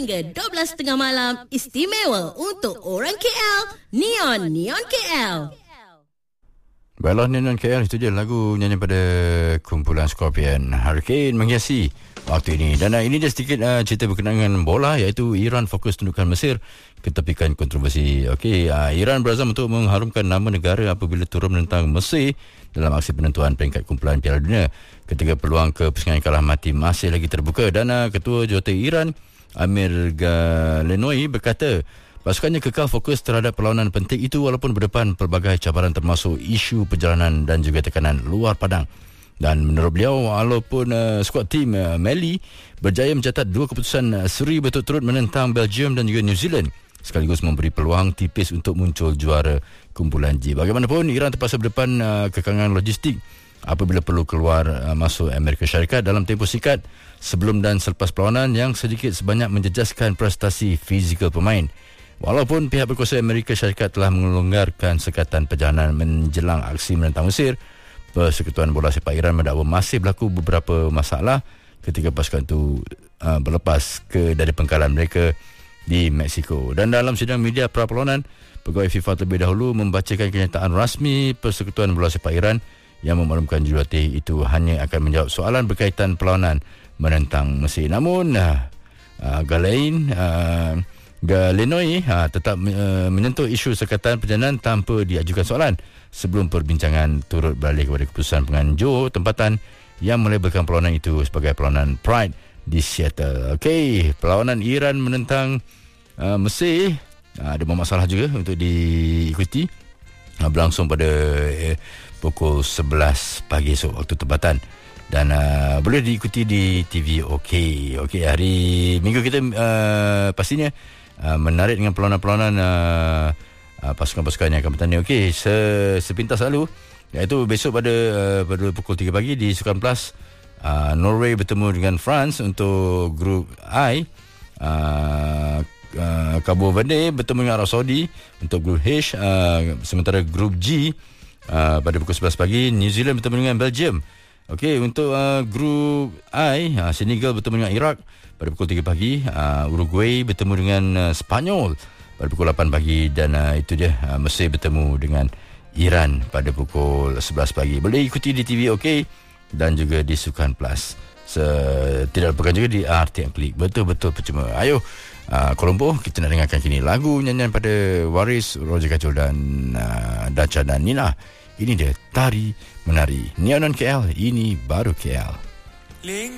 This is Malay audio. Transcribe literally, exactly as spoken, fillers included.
hingga dua belas tiga puluh malam istimewa untuk orang K L, Neon Neon K L. Baiklah, Neon K L, itu dia lagu nyanyi pada kumpulan Scorpion. Hurricane menghiasi waktu ini. Dan uh, ini dia sedikit uh, cerita berkenaan dengan bola, iaitu Iran fokus tundukan Mesir ketepikan kontroversi. Okey, uh, Iran berazam untuk mengharumkan nama negara apabila turun menentang Mesir dalam aksi penentuan peringkat kumpulan Piala Dunia. Ketika peluang ke persaingan kalah mati masih lagi terbuka. Dan uh, Ketua Jawatan Iran Amir Galenoi berkata pasukannya kekal fokus terhadap perlawanan penting itu walaupun berdepan pelbagai cabaran termasuk isu perjalanan dan juga tekanan luar padang. Dan menurut beliau, walaupun uh, skuad tim uh, Mali berjaya mencatat dua keputusan uh, seri berturut-turut menentang Belgium dan juga New Zealand, sekaligus memberi peluang tipis untuk muncul juara kumpulan G. Bagaimanapun, Iran terpaksa berdepan uh, kekangan logistik apabila perlu keluar uh, masuk Amerika Syarikat dalam tempoh singkat sebelum dan selepas perlawanan yang sedikit sebanyak menjejaskan prestasi fizikal pemain. Walaupun pihak berkuasa Amerika Syarikat telah melonggarkan sekatan perjalanan menjelang aksi menentang Mesir, Persekutuan Bola Sepak Iran mendakwa masih berlaku beberapa masalah ketika pasukan itu uh, berlepas ke dari pengkalan mereka di Mexico. Dan dalam sidang media pra-perlawanan, pegawai FIFA terlebih dahulu membacakan kenyataan rasmi Persekutuan Bola Sepak Iran yang memaklumkan jurulatih itu hanya akan menjawab soalan berkaitan perlawanan menentang Mesir. Namun uh, uh, Galain uh, Galenoi uh, tetap uh, menyentuh isu sekatan perjalanan tanpa diajukan soalan sebelum perbincangan turut beralih kepada keputusan penganjur tempatan yang melabelkan perlawanan itu sebagai perlawanan Pride di Seattle. Okey, perlawanan Iran menentang uh, Mesir uh, ada masalah juga untuk diikuti, uh, berlangsung pada uh, pukul sebelas pagi esok waktu tempatan. Dan uh, boleh diikuti di T V OK. Okey, hari minggu kita uh, pastinya uh, menarik dengan perlawanan-perlawanan uh, uh, pasukan-pasukan yang akan bertanding. Okey, se- sepintas lalu, iaitu besok pada uh, pada pukul tiga pagi di Sukan Plus, uh, Norway bertemu dengan France untuk grup I. Uh, uh, Cabo Verde bertemu dengan Arab Saudi untuk grup H. Uh, sementara grup G uh, pada pukul sebelas pagi New Zealand bertemu dengan Belgium. Okey, untuk uh, grup I, uh, Senegal bertemu dengan Iraq pada pukul tiga pagi, uh, Uruguay bertemu dengan uh, Spanyol pada pukul lapan pagi, dan uh, itu dia, uh, Mesir bertemu dengan Iran pada pukul sebelas pagi. Boleh ikuti di T V OK dan juga di Sukan Plus. Se- tidak lupakan juga di R T M Klik. Betul-betul percuma. Ayo, uh, Colombo, kita nak dengarkan kini lagu nyanyian pada Waris, Roger Kacol dan uh, Dacha dan Nina. Ini dia Tari Menari. Neon K L, ini baru K L.